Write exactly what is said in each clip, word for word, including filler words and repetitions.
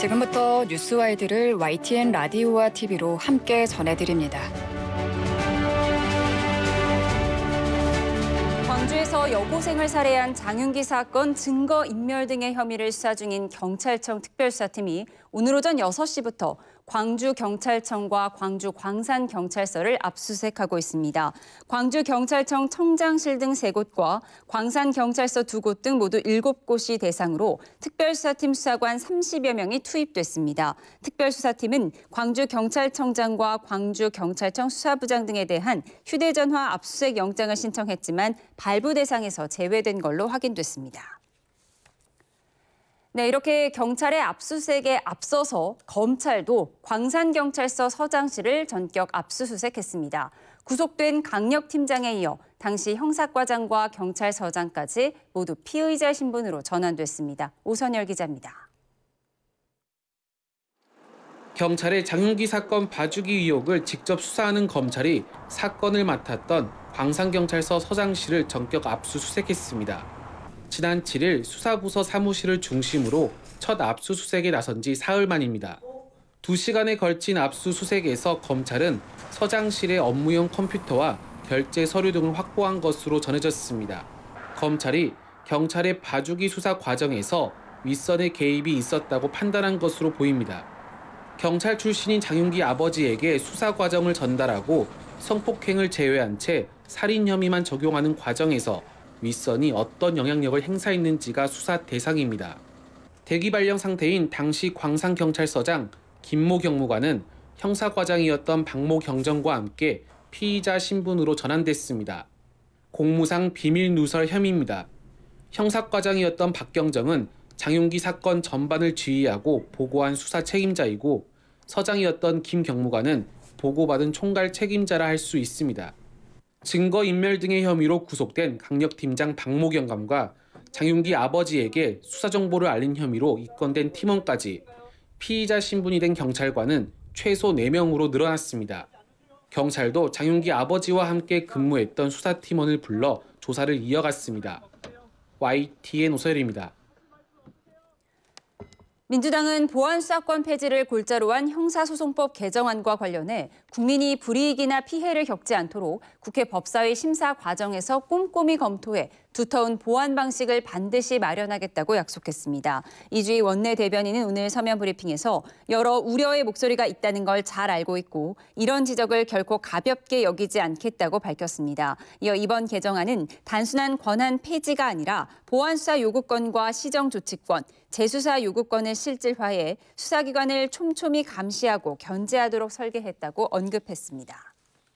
지금부터 뉴스와이드를 와이티엔 라디오와 티비로 함께 전해드립니다. 광주에서 여고생을 살해한 장윤기 사건 증거인멸 등의 혐의를 수사 중인 경찰청 특별수사팀이 오늘 오전 여섯 시부터 광주경찰청과 광주광산경찰서를 압수수색하고 있습니다. 광주경찰청 청장실 등 세 곳과 광산경찰서 두 곳 등 모두 일곱 곳이 대상으로 특별수사팀 수사관 삼십여 명이 투입됐습니다. 특별수사팀은 광주경찰청장과 광주경찰청 수사부장 등에 대한 휴대전화 압수수색 영장을 신청했지만 발부 대상에서 제외된 걸로 확인됐습니다. 네, 이렇게 경찰의 압수수색에 앞서서 검찰도 광산경찰서 서장실을 전격 압수수색했습니다. 구속된 강력팀장에 이어 당시 형사과장과 경찰서장까지 모두 피의자 신분으로 전환됐습니다. 오선열 기자입니다. 경찰의 장윤기 사건 봐주기 의혹을 직접 수사하는 검찰이 사건을 맡았던 광산경찰서 서장실을 전격 압수수색했습니다. 지난 칠 일 수사부서 사무실을 중심으로 첫 압수수색에 나선 지 사흘 만입니다. 두 시간에 걸친 압수수색에서 검찰은 서장실의 업무용 컴퓨터와 결제 서류 등을 확보한 것으로 전해졌습니다. 검찰이 경찰의 봐주기 수사 과정에서 윗선의 개입이 있었다고 판단한 것으로 보입니다. 경찰 출신인 장윤기 아버지에게 수사 과정을 전달하고 성폭행을 제외한 채 살인 혐의만 적용하는 과정에서 윗선이 어떤 영향력을 행사했는지가 수사 대상입니다. 대기 발령 상태인 당시 광산경찰서장 김모 경무관은 형사과장이었던 박모 경정과 함께 피의자 신분으로 전환됐습니다. 공무상 비밀 누설 혐의입니다. 형사과장이었던 박 경정은 장윤기 사건 전반을 지휘하고 보고한 수사 책임자이고 서장이었던 김 경무관은 보고받은 총괄 책임자라 할 수 있습니다. 증거인멸 등의 혐의로 구속된 강력팀장 박모 경감과 장윤기 아버지에게 수사정보를 알린 혐의로 입건된 팀원까지 피의자 신분이 된 경찰관은 최소 네 명으로 늘어났습니다. 경찰도 장윤기 아버지와 함께 근무했던 수사팀원을 불러 조사를 이어갔습니다. 와이티엔 오서열입니다. 민주당은 보안수사권 폐지를 골자로 한 형사소송법 개정안과 관련해 국민이 불이익이나 피해를 겪지 않도록 국회 법사위 심사 과정에서 꼼꼼히 검토해 두터운 보완 방식을 반드시 마련하겠다고 약속했습니다. 이주희 원내대변인은 오늘 서면 브리핑에서 여러 우려의 목소리가 있다는 걸 잘 알고 있고 이런 지적을 결코 가볍게 여기지 않겠다고 밝혔습니다. 이어 이번 개정안은 단순한 권한 폐지가 아니라 보안수사 요구권과 시정조치권, 재수사 요구권을 실질화해 수사기관을 촘촘히 감시하고 견제하도록 설계했다고 언급했습니다.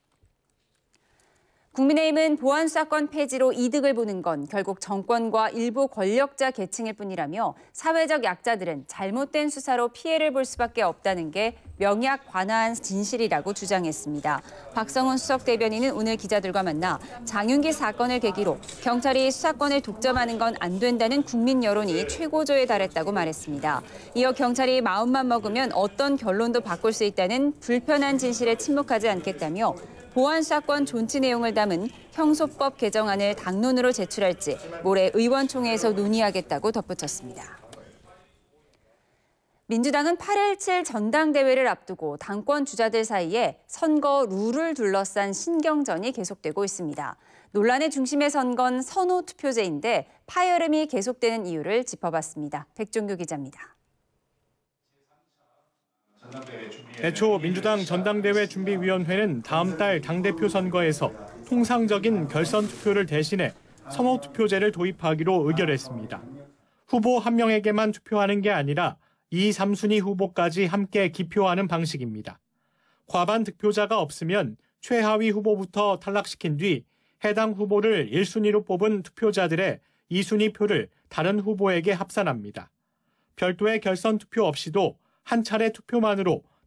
국민의힘은 보안수사권 폐지로 이득을 보는 건 결국 정권과 일부 권력자 계층일 뿐이라며 사회적 약자들은 잘못된 수사로 피해를 볼 수밖에 없다는 게 명약관화한 진실이라고 주장했습니다. 박성훈 수석 대변인은 오늘 기자들과 만나 장윤기 사건을 계기로 경찰이 수사권을 독점하는 건 안 된다는 국민 여론이 최고조에 달했다고 말했습니다. 이어 경찰이 마음만 먹으면 어떤 결론도 바꿀 수 있다는 불편한 진실에 침묵하지 않겠다며 보안수사권 존치 내용을 담은 형소법 개정안을 당론으로 제출할지 모레 의원총회에서 논의하겠다고 덧붙였습니다. 민주당은 팔 일칠 전당대회를 앞두고 당권 주자들 사이에 선거 룰을 둘러싼 신경전이 계속되고 있습니다. 논란의 중심에 선 건 선호 투표제인데 파열음이 계속되는 이유를 짚어봤습니다. 백종규 기자입니다. 애초 민주당 전당대회 준비위원회는 다음 달 당대표 선거에서 통상적인 결선 투표를 대신해 선호 투표제를 도입하기로 의결했습니다. 후보 한 명에게만 투표하는 게 아니라 이, 삼 순위 후보까지 함께 기표하는 방식입니다. 과반 득표자가 없으면 최하위 후보부터 탈락시킨 뒤 해당 후보를 일 순위로 뽑은 투표자들의 이 순위 표를 다른 후보에게 합산합니다. 별도의 결선 투표 없이도 한 차례 투표만으로